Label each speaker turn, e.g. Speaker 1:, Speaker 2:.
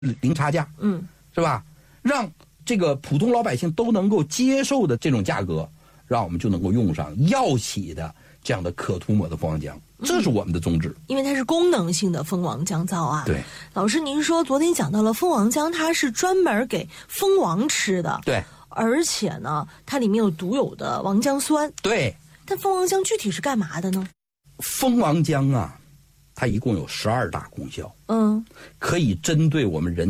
Speaker 1: 零差价，是吧？让这个普通老百姓都能够接受的这种价格，让我们就能够用上药企的这样的可涂抹的蜂王浆，这是我们的宗旨。
Speaker 2: 因为它是功能性的蜂王浆皂啊。
Speaker 1: 对，
Speaker 2: 老师您说昨天讲到了蜂王浆，它是专门给蜂王吃的。
Speaker 1: 对，
Speaker 2: 而且呢，它里面有独有的王浆酸。
Speaker 1: 对，
Speaker 2: 但蜂王浆具体是干嘛的呢？
Speaker 1: 蜂王浆啊，它一共有12大功效，可以针对我们人